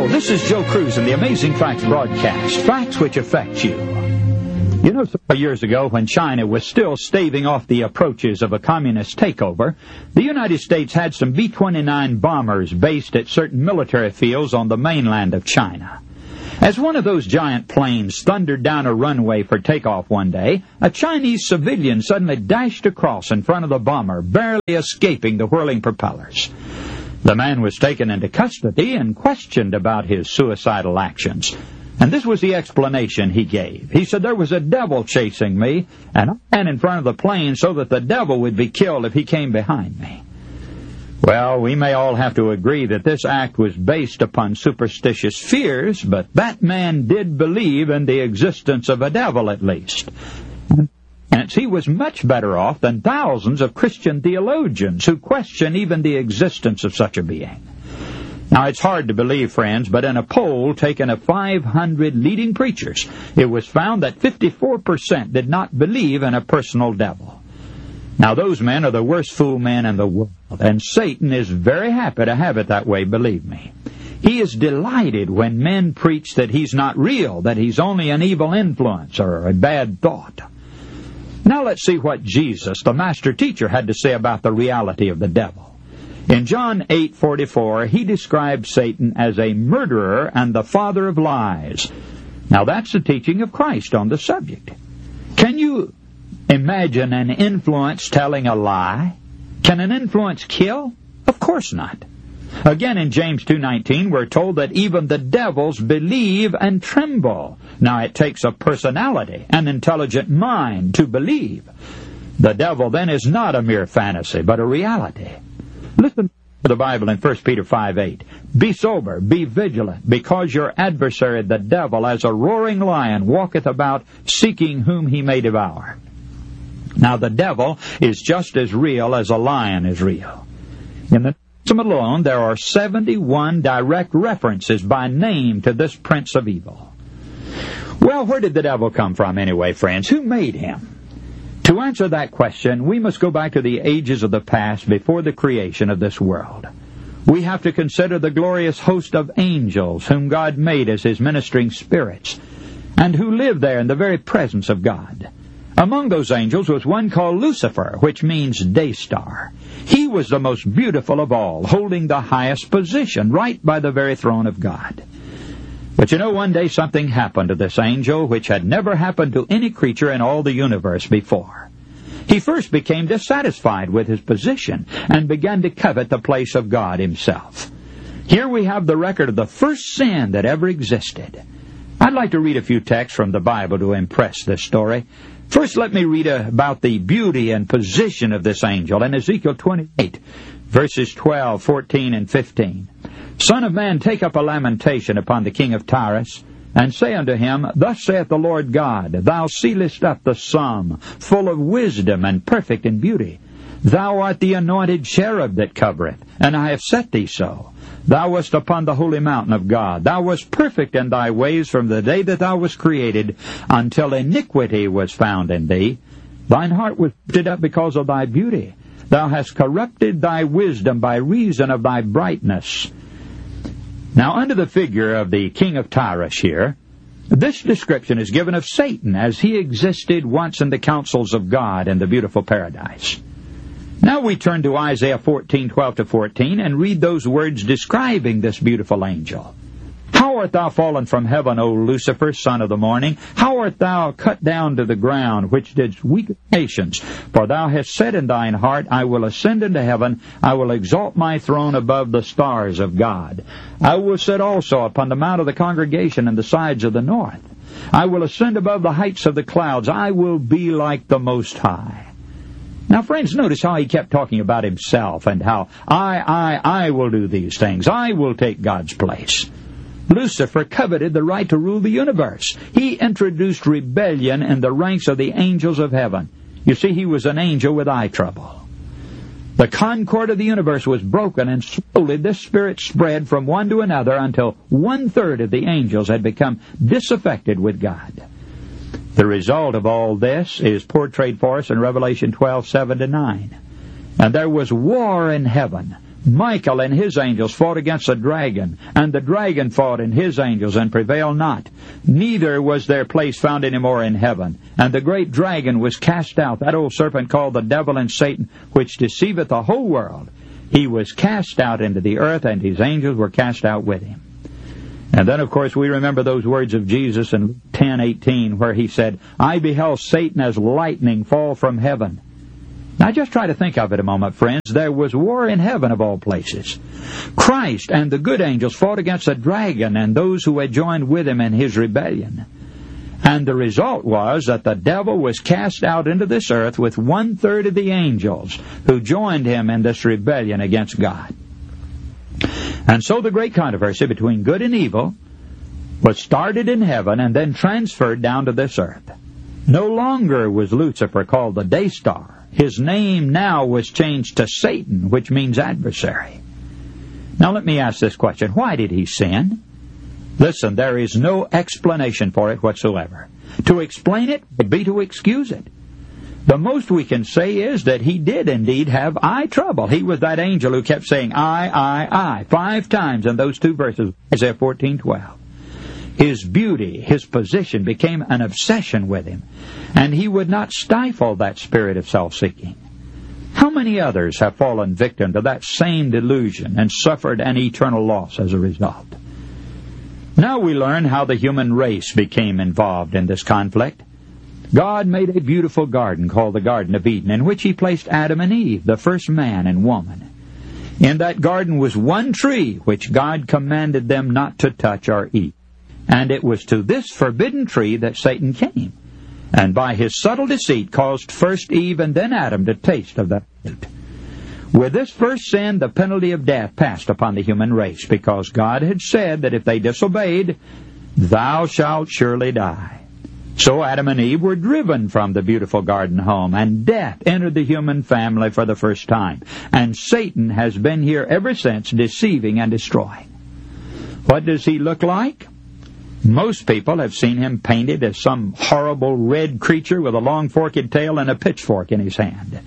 Hello, this is Joe Cruz in the Amazing Facts broadcast, facts which affect you. You know, several years ago, when China was still staving off the approaches of a communist takeover, the United States had some B-29 bombers based at certain military fields on the mainland of China. As one of those giant planes thundered down a runway for takeoff one day, a Chinese civilian suddenly dashed across in front of the bomber, barely escaping the whirling propellers. The man was taken into custody and questioned about his suicidal actions. And this was the explanation he gave. He said, "There was a devil chasing me, and I ran in front of the plane so that the devil would be killed if he came behind me." Well, we may all have to agree that this act was based upon superstitious fears, but that man did believe in the existence of a devil at least. And he was much better off than thousands of Christian theologians who question even the existence of such a being. Now, it's hard to believe, friends, but in a poll taken of 500 leading preachers, it was found that 54% did not believe in a personal devil. Now, those men are the worst fool men in the world, and Satan is very happy to have it that way, believe me. He is delighted when men preach that he's not real, that he's only an evil influence or a bad thought. Now let's see what Jesus, the master teacher, had to say about the reality of the devil. In John 8:44, he described Satan as a murderer and the father of lies. Now that's the teaching of Christ on the subject. Can you imagine an influence telling a lie? Can an influence kill? Of course not. Again, in James 2:19, we're told that even the devils believe and tremble. Now, it takes a personality, an intelligent mind to believe. The devil, then, is not a mere fantasy, but a reality. Listen to the Bible in 1 Peter 5:8. "Be sober, be vigilant, because your adversary, the devil, as a roaring lion, walketh about, seeking whom he may devour." Now, the devil is just as real as a lion is real. In the Testament alone, there are 71 direct references by name to this prince of evil. Well, where did the devil come from anyway, friends? Who made him? To answer that question, we must go back to the ages of the past before the creation of this world. We have to consider the glorious host of angels whom God made as his ministering spirits, and who lived there in the very presence of God. Among those angels was one called Lucifer, which means day star. He was the most beautiful of all, holding the highest position, right by the very throne of God. But you know, one day something happened to this angel which had never happened to any creature in all the universe before. He first became dissatisfied with his position and began to covet the place of God himself. Here we have the record of the first sin that ever existed. I'd like to read a few texts from the Bible to impress this story. First, let me read about the beauty and position of this angel in Ezekiel 28, verses 12, 14, and 15. "Son of man, take up a lamentation upon the king of Tyrus, and say unto him, Thus saith the Lord God, Thou sealest up the sum, full of wisdom and perfect in beauty. Thou art the anointed cherub that covereth, and I have set thee so. Thou wast upon the holy mountain of God. Thou wast perfect in thy ways from the day that thou wast created, until iniquity was found in thee. Thine heart was lifted up because of thy beauty. Thou hast corrupted thy wisdom by reason of thy brightness." Now, under the figure of the king of Tyrus here, this description is given of Satan as he existed once in the councils of God in the beautiful paradise. Now we turn to Isaiah 14:12-14 and read those words describing this beautiful angel. "How art thou fallen from heaven, O Lucifer, son of the morning? How art thou cut down to the ground, which didst weaken nations? For thou hast said in thine heart, I will ascend into heaven, I will exalt my throne above the stars of God. I will sit also upon the mount of the congregation in the sides of the north. I will ascend above the heights of the clouds, I will be like the Most High." Now, friends, notice how he kept talking about himself and how I will do these things. I will take God's place. Lucifer coveted the right to rule the universe. He introduced rebellion in the ranks of the angels of heaven. You see, he was an angel with eye trouble. The concord of the universe was broken, and slowly this spirit spread from one to another until 1/3 of the angels had become disaffected with God. The result of all this is portrayed for us in Revelation 12:7-9. "And there was war in heaven. Michael and his angels fought against the dragon, and the dragon fought and his angels, and prevailed not. Neither was their place found any more in heaven. And the great dragon was cast out, that old serpent called the devil and Satan, which deceiveth the whole world. He was cast out into the earth, and his angels were cast out with him. And then, of course, we remember those words of Jesus in 10:18, where he said, I beheld Satan as lightning fall from heaven. Now, just try to think of it a moment, friends. There was war in heaven, of all places. Christ and the good angels fought against the dragon and those who had joined with him in his rebellion. And the result was that the devil was cast out into this earth with 1/3 of the angels who joined him in this rebellion against God. And so the great controversy between good and evil was started in heaven and then transferred down to this earth. No longer was Lucifer called the day star. His name now was changed to Satan, which means adversary. Now let me ask this question. Why did he sin? Listen, there is no explanation for it whatsoever. To explain it would be to excuse it. The most we can say is that he did indeed have eye trouble. He was that angel who kept saying, I, 5 times in those 2 verses, Isaiah 14:12. His beauty, his position became an obsession with him, and he would not stifle that spirit of self-seeking. How many others have fallen victim to that same delusion and suffered an eternal loss as a result? Now we learn how the human race became involved in this conflict. God made a beautiful garden called the Garden of Eden, in which he placed Adam and Eve, the first man and woman. In that garden was one tree which God commanded them not to touch or eat. And it was to this forbidden tree that Satan came, and by his subtle deceit caused first Eve and then Adam to taste of that fruit. With this first sin, the penalty of death passed upon the human race, because God had said that if they disobeyed, thou shalt surely die. So Adam and Eve were driven from the beautiful garden home, and death entered the human family for the first time. And Satan has been here ever since, deceiving and destroying. What does he look like? Most people have seen him painted as some horrible red creature with a long forked tail and a pitchfork in his hand.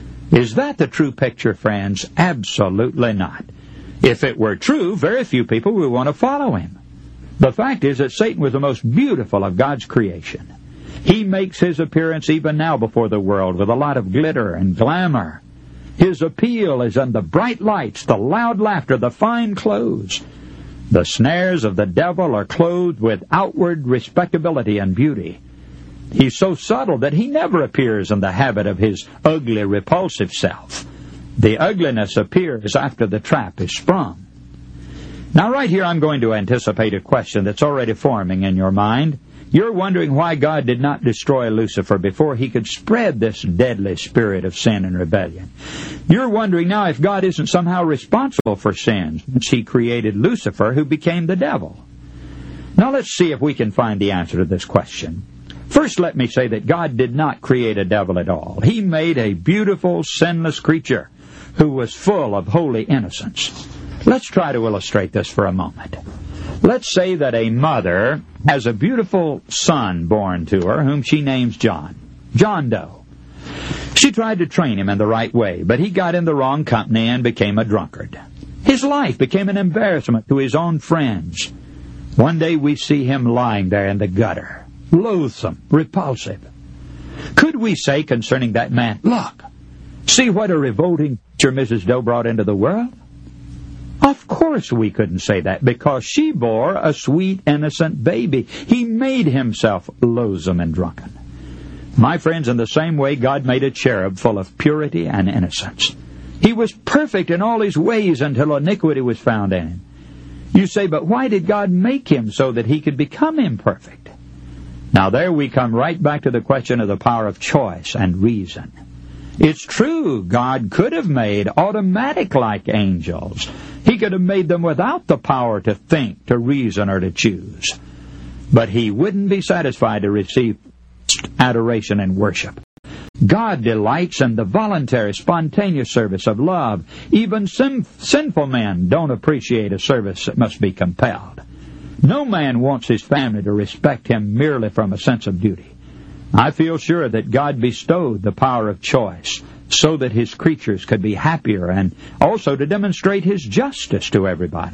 Is that the true picture, friends? Absolutely not. If it were true, very few people would want to follow him. The fact is that Satan was the most beautiful of God's creation. He makes his appearance even now before the world with a lot of glitter and glamour. His appeal is in the bright lights, the loud laughter, the fine clothes. The snares of the devil are clothed with outward respectability and beauty. He's so subtle that he never appears in the habit of his ugly, repulsive self. The ugliness appears after the trap is sprung. Now, right here, I'm going to anticipate a question that's already forming in your mind. You're wondering why God did not destroy Lucifer before he could spread this deadly spirit of sin and rebellion. You're wondering now if God isn't somehow responsible for sins, since he created Lucifer, who became the devil. Now let's see if we can find the answer to this question. First, let me say that God did not create a devil at all. He made a beautiful, sinless creature who was full of holy innocence. Let's try to illustrate this for a moment. Let's say that a mother has a beautiful son born to her, whom she names John Doe. She tried to train him in the right way, but he got in the wrong company and became a drunkard. His life became an embarrassment to his own friends. One day we see him lying there in the gutter, loathsome, repulsive. Could we say concerning that man, look, see what a revolting creature Mrs. Doe brought into the world? Of course we couldn't say that, because she bore a sweet, innocent baby. He made himself loathsome and drunken. My friends, in the same way, God made a cherub full of purity and innocence. He was perfect in all his ways until iniquity was found in him. You say, but why did God make him so that he could become imperfect? Now there we come right back to the question of the power of choice and reason. It's true, God could have made automatic-like angels. He could have made them without the power to think, to reason, or to choose. But he wouldn't be satisfied to receive adoration and worship. God delights in the voluntary, spontaneous service of love. Even sinful men don't appreciate a service that must be compelled. No man wants his family to respect him merely from a sense of duty. I feel sure that God bestowed the power of choice so that His creatures could be happier and also to demonstrate His justice to everybody.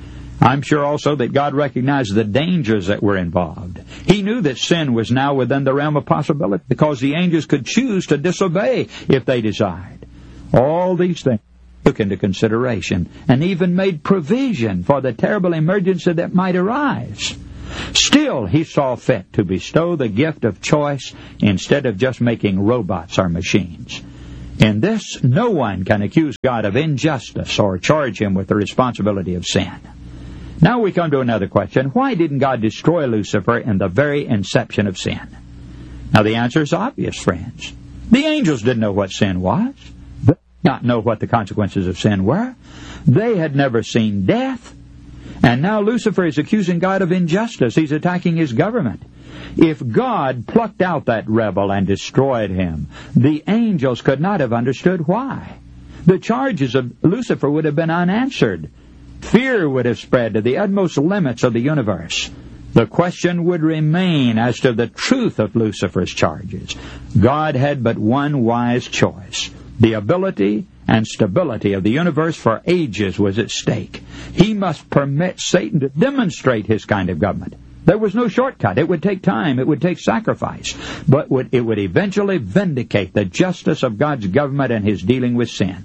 I'm sure also that God recognized the dangers that were involved. He knew that sin was now within the realm of possibility because the angels could choose to disobey if they desired. All these things took into consideration and even made provision for the terrible emergency that might arise. Still, He saw fit to bestow the gift of choice instead of just making robots or machines. In this, no one can accuse God of injustice or charge Him with the responsibility of sin. Now we come to another question. Why didn't God destroy Lucifer in the very inception of sin? Now the answer is obvious, friends. The angels didn't know what sin was. They did not know what the consequences of sin were. They had never seen death. And now Lucifer is accusing God of injustice. He's attacking His government. If God plucked out that rebel and destroyed him, the angels could not have understood why. The charges of Lucifer would have been unanswered. Fear would have spread to the utmost limits of the universe. The question would remain as to the truth of Lucifer's charges. God had but one wise choice. The ability and stability of the universe for ages was at stake. He must permit Satan to demonstrate his kind of government. There was no shortcut. It would take time. It would take sacrifice. But it would eventually vindicate the justice of God's government and His dealing with sin.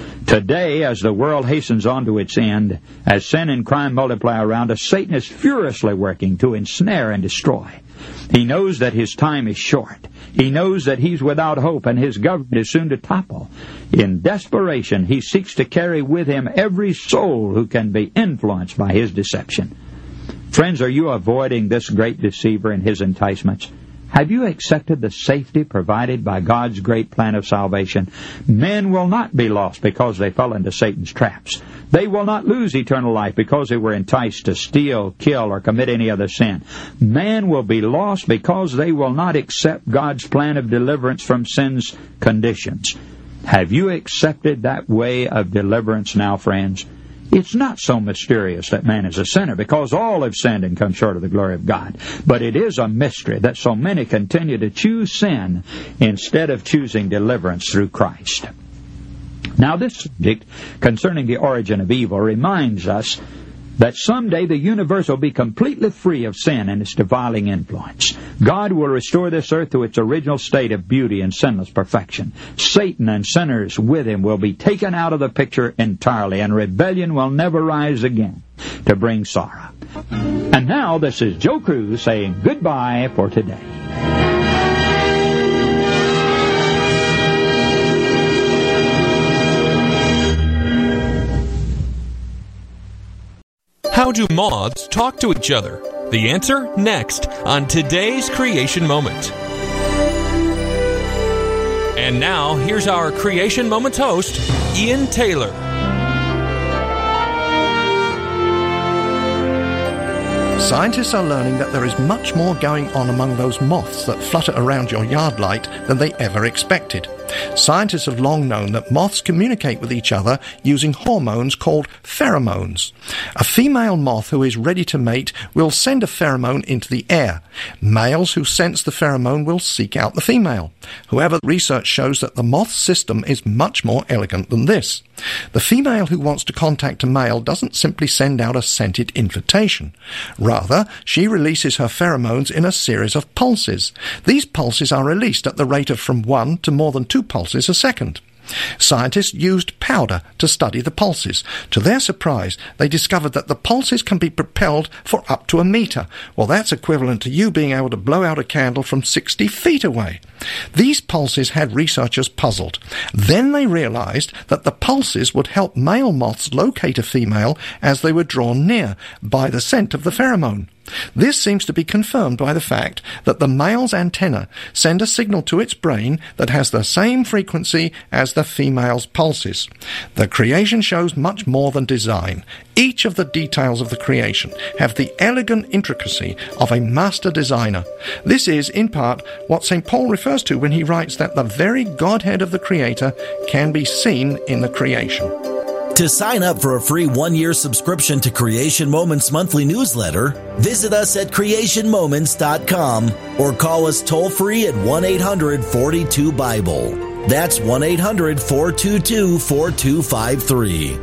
Today, as the world hastens on to its end, as sin and crime multiply around us, Satan is furiously working to ensnare and destroy. He knows that his time is short. He knows that he's without hope and his government is soon to topple. In desperation, he seeks to carry with him every soul who can be influenced by his deception. Friends, are you avoiding this great deceiver and his enticements? Have you accepted the safety provided by God's great plan of salvation? Men will not be lost because they fell into Satan's traps. They will not lose eternal life because they were enticed to steal, kill, or commit any other sin. Man will be lost because they will not accept God's plan of deliverance from sin's conditions. Have you accepted that way of deliverance now, friends? It's not so mysterious that man is a sinner, because all have sinned and come short of the glory of God. But it is a mystery that so many continue to choose sin instead of choosing deliverance through Christ. Now, this subject concerning the origin of evil reminds us that someday the universe will be completely free of sin and its defiling influence. God will restore this earth to its original state of beauty and sinless perfection. Satan and sinners with him will be taken out of the picture entirely, and rebellion will never rise again to bring sorrow. And now, this is Joe Cruz saying goodbye for today. How do moths talk to each other? The answer next on today's Creation Moment. And now, here's our Creation Moments host, Ian Taylor. Scientists are learning that there is much more going on among those moths that flutter around your yard light than they ever expected. Scientists have long known that moths communicate with each other using hormones called pheromones. A female moth who is ready to mate will send a pheromone into the air. Males who sense the pheromone will seek out the female. However, research shows that the moth's system is much more elegant than this. The female who wants to contact a male doesn't simply send out a scented invitation. Rather, she releases her pheromones in a series of pulses. These pulses are released at the rate of from 1 to more than 2 pulses a second. Scientists used powder to study the pulses. To their surprise, they discovered that the pulses can be propelled for up to 1 meter. Well, that's equivalent to you being able to blow out a candle from 60 feet away. These pulses had researchers puzzled. Then they realized that the pulses would help male moths locate a female as they were drawn near by the scent of the pheromone. This seems to be confirmed by the fact that the male's antenna send a signal to its brain that has the same frequency as the female's pulses. The creation shows much more than design. Each of the details of the creation have the elegant intricacy of a master designer. This is, in part, what St. Paul refers to when he writes that the very Godhead of the Creator can be seen in the creation. To sign up for a free 1-year subscription to Creation Moments monthly newsletter, visit us at creationmoments.com or call us toll-free at 1-800-42-BIBLE. That's 1-800-422-4253.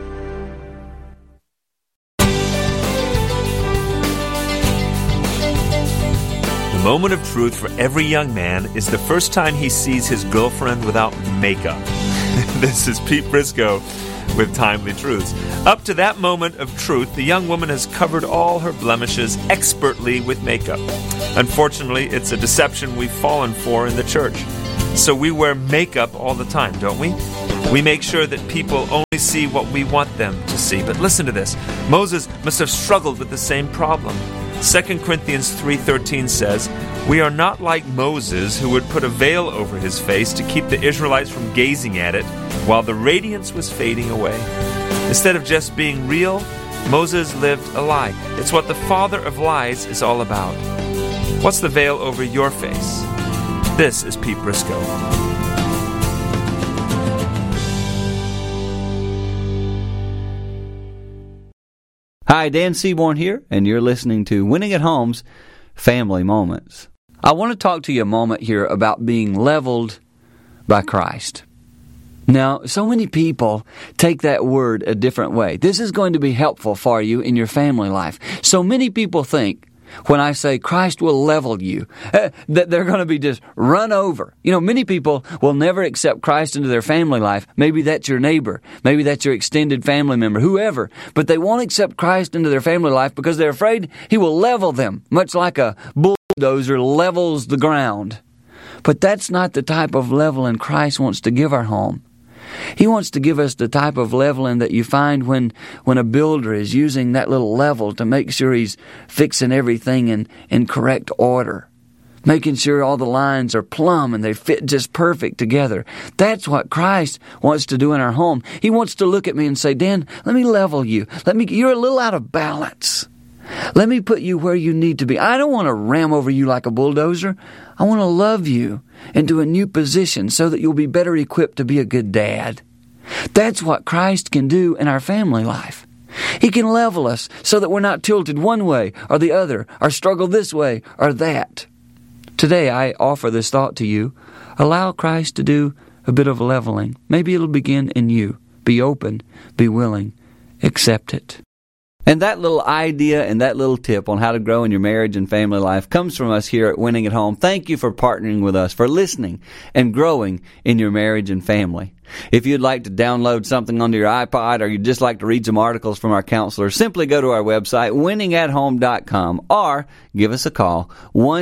The moment of truth for every young man is the first time he sees his girlfriend without makeup. This is Pete Briscoe with Timely Truths. Up to that moment of truth, the young woman has covered all her blemishes expertly with makeup. Unfortunately, it's a deception we've fallen for in the church. So we wear makeup all the time, don't we? We make sure that people only see what we want them to see. But listen to this. Moses must have struggled with the same problem. 2 Corinthians 3:13 says, "We are not like Moses, who would put a veil over his face to keep the Israelites from gazing at it while the radiance was fading away." Instead of just being real, Moses lived a lie. It's what the father of lies is all about. What's the veil over your face? This is Pete Briscoe. Hi, Dan Seaborn here, and you're listening to Winning at Home's Family Moments. I want to talk to you a moment here about being leveled by Christ. Now, so many people take that word a different way. This is going to be helpful for you in your family life. So many people think, when I say Christ will level you, that they're going to be just run over. You know, many people will never accept Christ into their family life. Maybe that's your neighbor. Maybe that's your extended family member, whoever. But they won't accept Christ into their family life because they're afraid He will level them, much like a bulldozer levels the ground. But that's not the type of leveling Christ wants to give our home. He wants to give us the type of leveling that you find when a builder is using that little level to make sure he's fixing everything in correct order, making sure all the lines are plumb and they fit just perfect together. That's what Christ wants to do in our home. He wants to look at me and say, "Dan, let me level you. You're a little out of balance. Let me put you where you need to be. I don't want to ram over you like a bulldozer. I want to love you into a new position so that you'll be better equipped to be a good dad." That's what Christ can do in our family life. He can level us so that we're not tilted one way or the other, or struggle this way or that. Today I offer this thought to you. Allow Christ to do a bit of leveling. Maybe it'll begin in you. Be open, be willing, accept it. And that little idea and that little tip on how to grow in your marriage and family life comes from us here at Winning at Home. Thank you for partnering with us, for listening and growing in your marriage and family. If you'd like to download something onto your iPod, or you'd just like to read some articles from our counselors, simply go to our website, winningathome.com, or give us a call,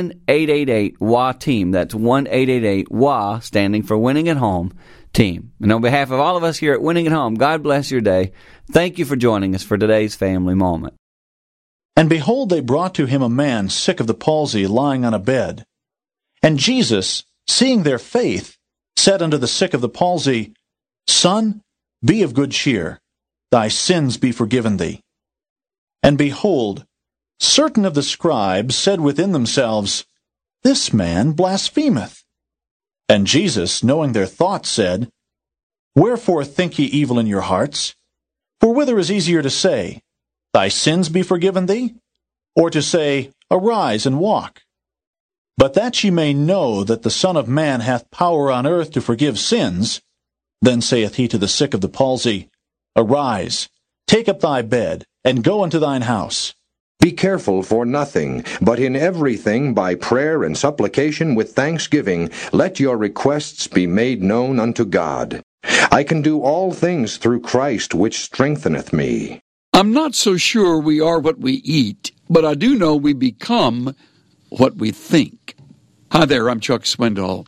1-888-WA-TEAM. That's 1-888-WA, standing for Winning at Home Team. And on behalf of all of us here at Winning at Home, God bless your day. Thank you for joining us for today's family moment. And behold, they brought to him a man sick of the palsy, lying on a bed. And Jesus, seeing their faith, said unto the sick of the palsy, Son, be of good cheer, thy sins be forgiven thee. And behold, certain of the scribes said within themselves, This man blasphemeth. And Jesus, knowing their thoughts, said, Wherefore think ye evil in your hearts? For whither is easier to say, Thy sins be forgiven thee? Or to say, Arise and walk? But that ye may know that the Son of Man hath power on earth to forgive sins, then saith he to the sick of the palsy, Arise, take up thy bed, and go unto thine house. Be careful for nothing, but in everything by prayer and supplication with thanksgiving, let your requests be made known unto God. I can do all things through Christ which strengtheneth me. I'm not so sure we are what we eat, but I do know we become what we think. Hi there, I'm Chuck Swindoll.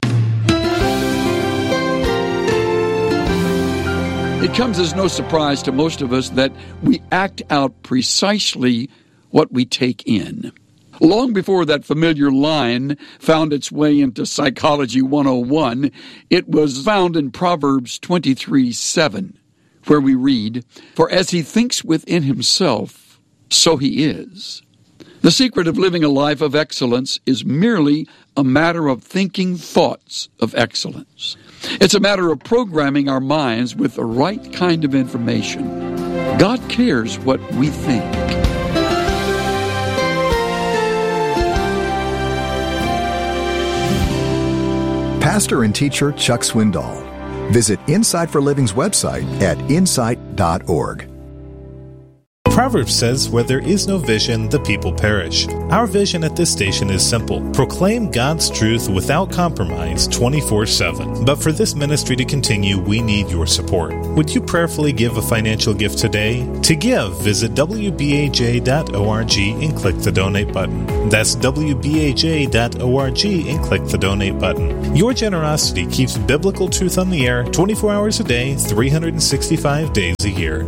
It comes as no surprise to most of us that we act out precisely what we take in. Long before that familiar line found its way into Psychology 101, it was found in Proverbs 23:7, where we read, For as he thinks within himself, so he is. The secret of living a life of excellence is merely a matter of thinking thoughts of excellence. It's a matter of programming our minds with the right kind of information. God cares what we think. Pastor and teacher Chuck Swindoll. Visit Insight for Living's website at insight.org. Proverbs says, where there is no vision, the people perish. Our vision at this station is simple. Proclaim God's truth without compromise 24/7. But for this ministry to continue, we need your support. Would you prayerfully give a financial gift today? To give, visit wbaj.org and click the donate button. That's wbaj.org and click the donate button. Your generosity keeps biblical truth on the air 24 hours a day, 365 days a year.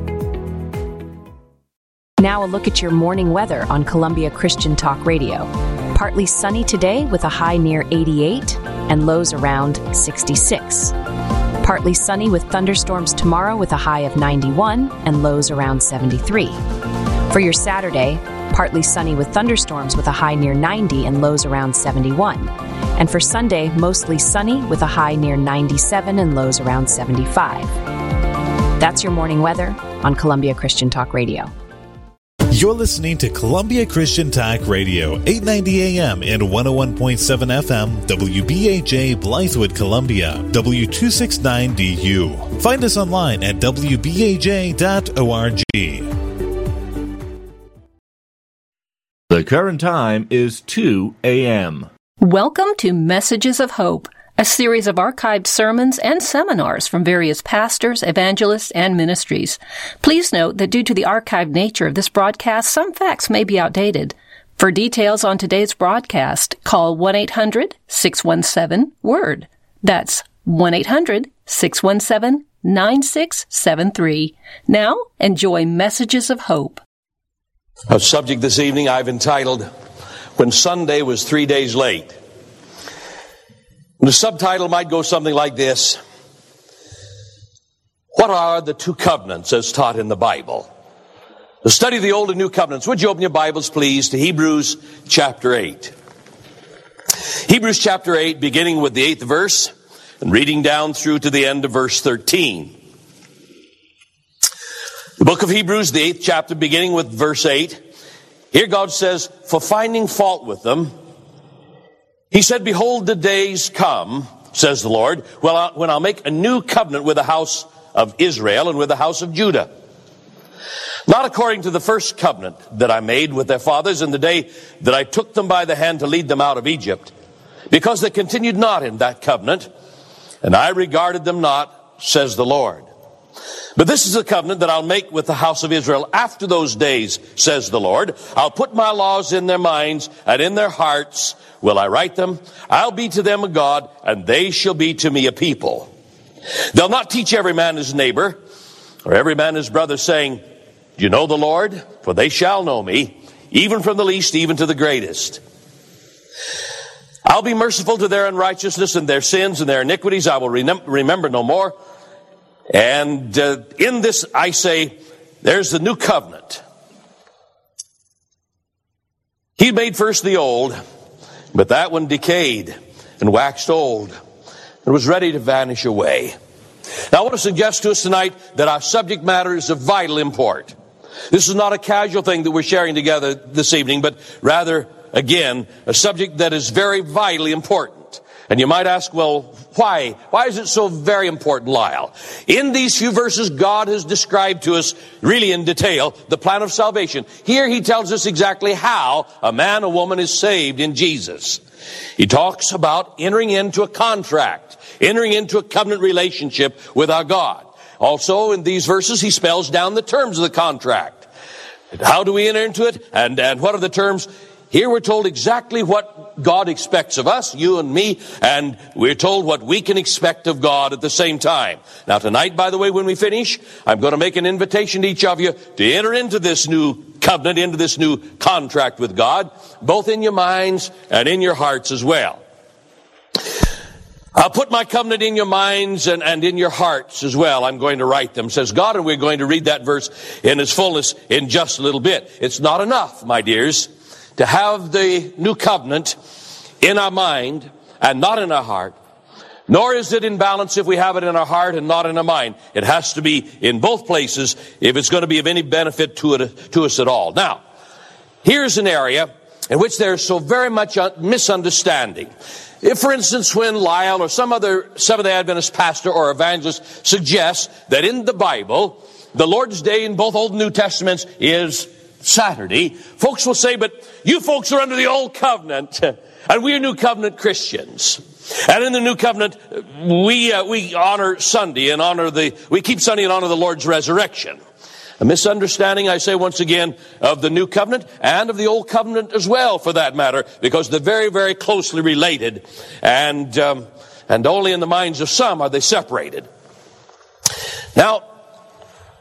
Now a look at your morning weather on Columbia Christian Talk Radio. Partly sunny today with a high near 88 and lows around 66. Partly sunny with thunderstorms tomorrow with a high of 91 and lows around 73. For your Saturday, partly sunny with thunderstorms with a high near 90 and lows around 71. And for Sunday, mostly sunny with a high near 97 and lows around 75. That's your morning weather on Columbia Christian Talk Radio. You're listening to Columbia Christian Talk Radio, 890 AM and 101.7 FM, WBAJ Blythewood, Columbia, W269DU. Find us online at wbaj.org. The current time is 2 a.m. Welcome to Messages of Hope, a series of archived sermons and seminars from various pastors, evangelists, and ministries. Please note that due to the archived nature of this broadcast, some facts may be outdated. For details on today's broadcast, call 1-800-617-WORD. That's 1-800-617-9673. Now, enjoy Messages of Hope. A subject this evening I've entitled, When Sunday Was 3 Days Late. The subtitle might go something like this: What are the two covenants as taught in the Bible? The study of the Old and New Covenants. Would you open your Bibles, please, to Hebrews chapter 8. Hebrews chapter 8, beginning with the 8th verse and reading down through to the end of verse 13. The book of Hebrews, the 8th chapter, beginning with verse 8. Here God says, for finding fault with them, He said, behold, the days come, says the Lord, when I'll make a new covenant with the house of Israel and with the house of Judah. Not according to the first covenant that I made with their fathers in the day that I took them by the hand to lead them out of Egypt, because they continued not in that covenant, and I regarded them not, says the Lord. But this is the covenant that I'll make with the house of Israel after those days, says the Lord. I'll put my laws in their minds, and in their hearts will I write them. I'll be to them a God, and they shall be to me a people. They'll not teach every man his neighbor, or every man his brother, saying, do you know the Lord? For they shall know me, even from the least, even to the greatest. I'll be merciful to their unrighteousness and their sins and their iniquities. I will remember no more. And in this, I say, there's the new covenant. He made first the old, but that one decayed and waxed old and was ready to vanish away. Now, I want to suggest to us tonight that our subject matter is of vital import. This is not a casual thing that we're sharing together this evening, but rather, again, a subject that is very vitally important. And you might ask, well, why? Why is it so very important, Lyle? In these few verses, God has described to us, really in detail, the plan of salvation. Here he tells us exactly how a man, a woman is saved in Jesus. He talks about entering into a contract, entering into a covenant relationship with our God. Also, in these verses, he spells down the terms of the contract. How do we enter into it? And what are the terms? Here we're told exactly what God expects of us, you and me, and we're told what we can expect of God at the same time. Now tonight, by the way, when we finish, I'm going to make an invitation to each of you to enter into this new covenant, into this new contract with God, both in your minds and in your hearts as well. I'll put my covenant in your minds and in your hearts as well. I'm going to write them, says God, and we're going to read that verse in its fullness in just a little bit. It's not enough, my dears, to have the new covenant in our mind and not in our heart. Nor is it in balance if we have it in our heart and not in our mind. It has to be in both places if it's going to be of any benefit to us at all. Now, here's an area in which there's so very much misunderstanding. If, for instance, when Lyle or some other Seventh-day Adventist pastor or evangelist suggests that in the Bible, the Lord's Day in both Old and New Testaments is Saturday, folks will say, but you folks are under the Old Covenant, and we're New Covenant Christians. And in the New Covenant, we honor Sunday and we keep Sunday and honor the Lord's resurrection. A misunderstanding, I say once again, of the New Covenant and of the Old Covenant as well, for that matter, because they're very, very closely related, and only in the minds of some are they separated. Now,